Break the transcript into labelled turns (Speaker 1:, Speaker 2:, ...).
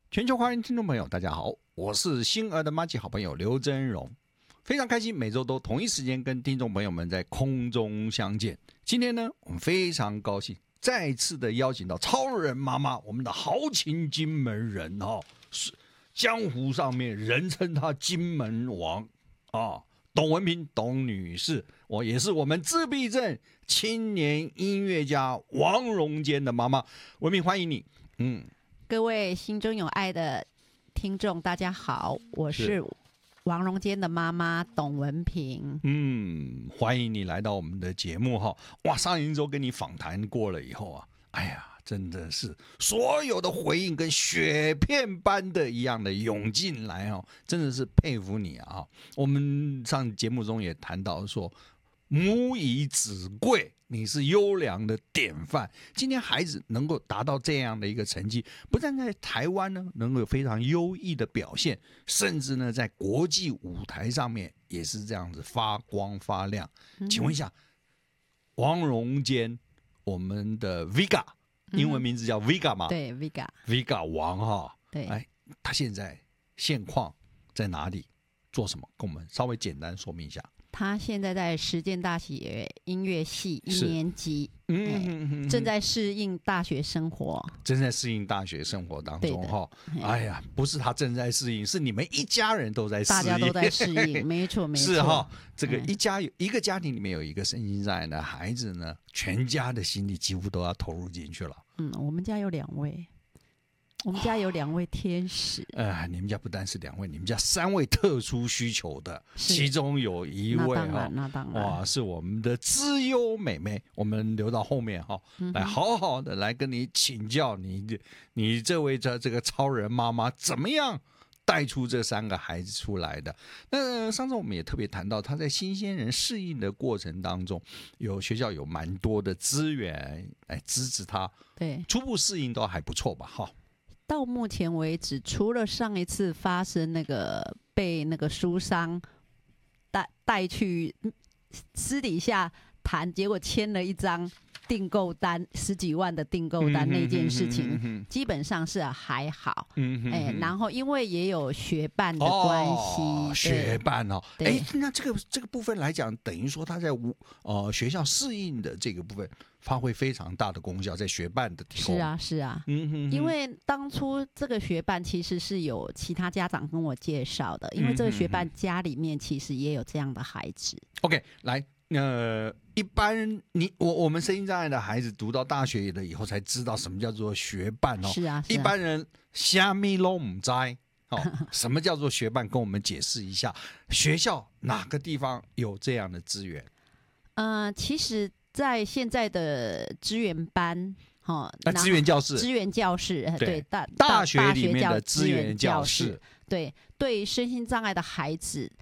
Speaker 1: 全球华人听众朋友，大家好，我是星儿的麻吉好朋友刘真荣，非常开心每周都同一时间跟听众朋友们在空中相见。今天呢，我们非常高兴再次的邀请到超人妈妈，我们的豪情金门人是江湖上面人称她金门王董文萍董女士，我也是我们自闭症青年音乐家王荣坚的妈妈。文萍，欢迎你。
Speaker 2: 各位心中有爱的听众，大家好，我是王荣坚的妈妈董文萍。
Speaker 1: 欢迎你来到我们的节目哈。哇，上一周跟你访谈过了以后啊，哎呀，真的是所有的回应跟雪片般的一样的涌进来哦，真的是佩服你啊！我们上节目中也谈到说，母以子贵。你是优良的典范，今天孩子能够达到这样的一个成绩，不但在台湾呢能够有非常优异的表现，甚至呢在国际舞台上面也是这样子发光发亮。请问一下，王荣坚，我们的 Vega， 英文名字叫 Vega 吗？
Speaker 2: 对
Speaker 1: Vega 王哈。
Speaker 2: 对，
Speaker 1: 哎，他现在现况在哪里？做什么？跟我们稍微简单说明一下。
Speaker 2: 他现在在实践大学音乐系1年级，正在适应大学生活，当中哈。哎呀，不是他正在适应，是你们一家人都在适应， 大家都在适应，没错，
Speaker 1: 是哈。这个一个家庭里面有一个身心障碍的孩子呢，全家的心力几乎都要投入进去了。
Speaker 2: 我们家有2位。我们家有2位天使，
Speaker 1: 你们家不单是2位，你们家3位特殊需求的，其中有1位
Speaker 2: 那当然，
Speaker 1: 哇，是我们的资优妹妹，我们留到后面来好好的来跟你请教你这位这个超人妈妈怎么样带出这3个孩子出来的。那上次我们也特别谈到，她在新鲜人适应的过程当中，学校有蛮多的资源来支持她，
Speaker 2: 对，
Speaker 1: 初步适应都还不错吧，
Speaker 2: 到目前为止，除了上一次发生被那个书商带去私底下谈，结果签了一张订购单10几万的订购单那件事情，基本上是还好。然后因为也有学伴的关系，
Speaker 1: 学伴那这个部分来讲，等于说他在学校适应的这个部分发挥非常大的功效，在学伴的提供。
Speaker 2: 是啊，因为当初这个学伴其实是有其他家长跟我介绍的，因为这个学伴家里面其实也有这样的孩子。
Speaker 1: OK， 来。一般我们身心障碍的孩子读到大学了以后才知道什么叫做学伴
Speaker 2: 是啊，
Speaker 1: 一般人虾米都不知什么叫做学伴？跟我们解释一下，学校哪个地方有这样的资源？
Speaker 2: 其实，在现在的资源班。
Speaker 1: 资源教室，
Speaker 2: 对，
Speaker 1: 大学里面的资源教室，
Speaker 2: 对身心障碍的孩子，